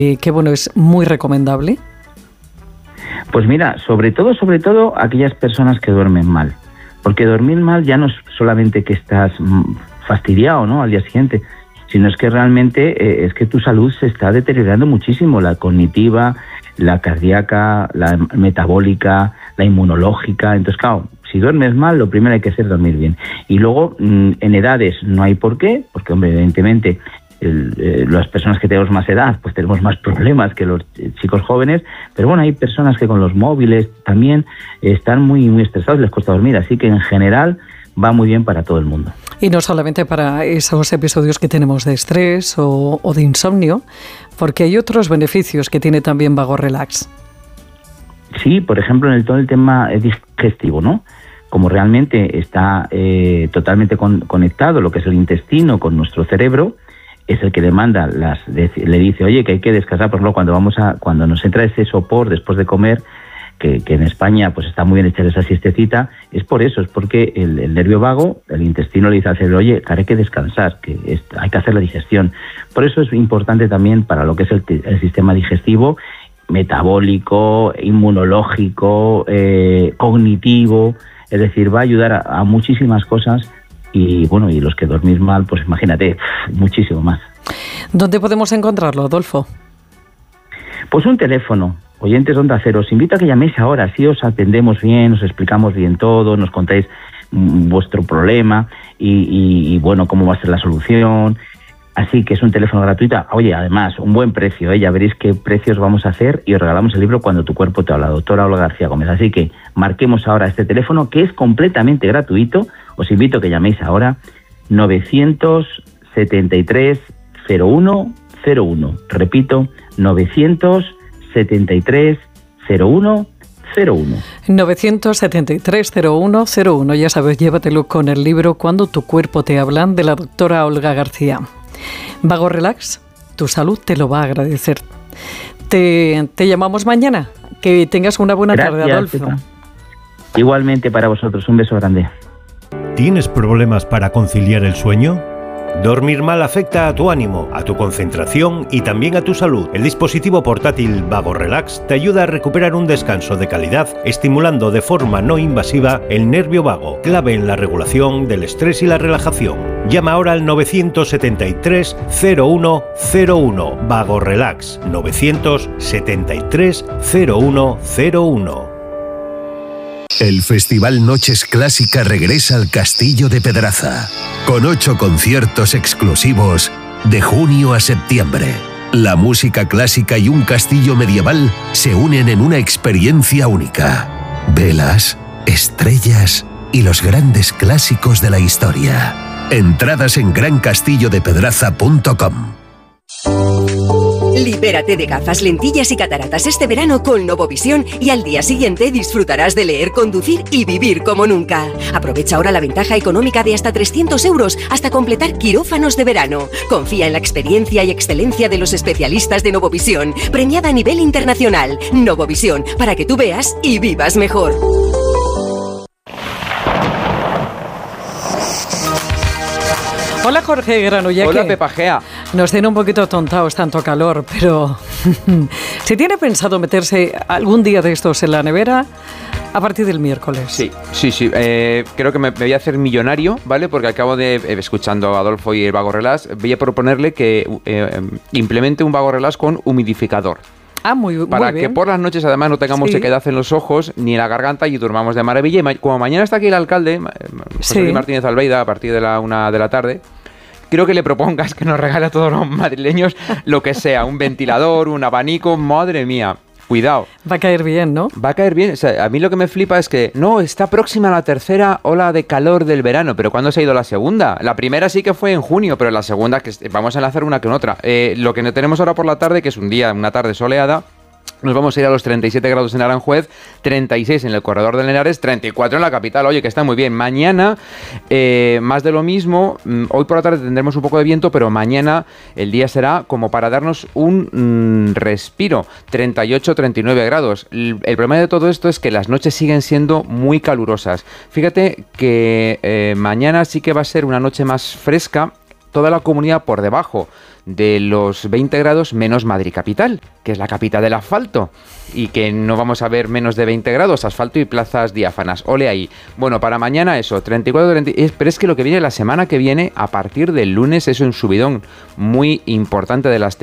que bueno, es muy recomendable. Pues mira, sobre todo aquellas personas que duermen mal. Porque dormir mal ya no es solamente que estás fastidiado, ¿no?, al día siguiente, sino es que realmente es que tu salud se está deteriorando muchísimo, la cognitiva, la cardíaca, la metabólica, la inmunológica. Entonces, claro, si duermes mal, lo primero hay que hacer es dormir bien. Y luego, en edades no hay por qué, porque, hombre, evidentemente, las personas que tenemos más edad, pues tenemos más problemas que los chicos jóvenes, pero bueno, hay personas que con los móviles también están muy, muy estresados y les cuesta dormir, así que en general va muy bien para todo el mundo. Y no solamente para esos episodios que tenemos de estrés o de insomnio, porque hay otros beneficios que tiene también Vago Relax. Sí, por ejemplo, en todo el tema digestivo, ¿no? Como realmente está totalmente conectado lo que es el intestino con nuestro cerebro, es el que demanda le dice, oye, que hay que descansar. Por ejemplo, cuando nos entra ese sopor después de comer, que en España pues está muy bien echar esa siestecita, es por eso, es porque el nervio vago, el intestino le dice al cerebro, oye, que hay que descansar, que hay que hacer la digestión. Por eso es importante también para lo que es el sistema digestivo, metabólico, inmunológico, cognitivo, es decir, va a ayudar a muchísimas cosas. Y bueno, y los que dormís mal, pues imagínate, muchísimo más. ¿Dónde podemos encontrarlo, Adolfo? Pues un teléfono, oyentes de Onda Cero, os invito a que llaméis ahora, así os atendemos bien, os explicamos bien todo, nos contáis vuestro problema y bueno, cómo va a ser la solución. Así que es un teléfono gratuito. Oye, además, un buen precio, ya veréis qué precios vamos a hacer y os regalamos el libro Cuando tu cuerpo te habla, doctora Olga García Gómez. Así que marquemos ahora este teléfono, que es completamente gratuito. Os invito a que llaméis ahora 973 0101. Repito, 973 0101. 973 0101. Ya sabes, llévatelo con el libro Cuando tu cuerpo te habla, de la doctora Olga García. Vago Relax, tu salud te lo va a agradecer. Te llamamos mañana. Que tengas una buena tarde, Adolfo. Teta. Igualmente para vosotros, un beso grande. ¿Tienes problemas para conciliar el sueño? Dormir mal afecta a tu ánimo, a tu concentración y también a tu salud. El dispositivo portátil Vago Relax te ayuda a recuperar un descanso de calidad, estimulando de forma no invasiva el nervio vago, clave en la regulación del estrés y la relajación. Llama ahora al 973 0101. Vago Relax, 973 0101. El Festival Noches Clásica regresa al Castillo de Pedraza, con 8 conciertos exclusivos de junio a septiembre. La música clásica y un castillo medieval se unen en una experiencia única. Velas, estrellas y los grandes clásicos de la historia. Entradas en grancastillodepedraza.com. Libérate de gafas, lentillas y cataratas este verano con Novovisión y al día siguiente disfrutarás de leer, conducir y vivir como nunca. Aprovecha ahora la ventaja económica de hasta 300 euros hasta completar quirófanos de verano. Confía en la experiencia y excelencia de los especialistas de Novovisión, premiada a nivel internacional. Novovisión, para que tú veas y vivas mejor. Hola, Jorge Granollers. Hola, Pepa Gea. Nos tiene un poquito tontados tanto calor, pero ¿se tiene pensado meterse algún día de estos en la nevera a partir del miércoles? Sí. Creo que me voy a hacer millonario, ¿vale? Porque acabo de, escuchando a Adolfo y el Vago Relax, voy a proponerle que implemente un Vago Relax con humidificador. Muy bien. Para que por las noches además no tengamos sequedad en los ojos ni en la garganta y durmamos de maravilla. Y como mañana está aquí el alcalde, José Luis Martínez Almeida, a partir de la 1 de la tarde, quiero que le propongas que nos regale a todos los madrileños lo que sea, un ventilador, un abanico, madre mía. Cuidado. Va a caer bien, ¿no? Va a caer bien. O sea, a mí lo que me flipa es que está próxima la tercera ola de calor del verano, pero ¿cuándo se ha ido la segunda? La primera sí que fue en junio, pero la segunda, que vamos a enlazar una con otra. Lo que tenemos ahora por la tarde, que es una tarde soleada, nos vamos a ir a los 37 grados en Aranjuez, 36 en el corredor de Linares, 34 en la capital. Oye, que está muy bien. Mañana, más de lo mismo. Hoy por la tarde tendremos un poco de viento, pero mañana el día será como para darnos un respiro. 38, 39 grados. El problema de todo esto es que las noches siguen siendo muy calurosas. Fíjate que mañana sí que va a ser una noche más fresca. Toda la comunidad por debajo de los 20 grados menos Madrid capital, que es la capital del asfalto, y que no vamos a ver menos de 20 grados, asfalto y plazas diáfanas. Ole ahí. Bueno, para mañana eso, 34, 30, pero es que lo que viene la semana que viene, a partir del lunes, es un subidón muy importante de las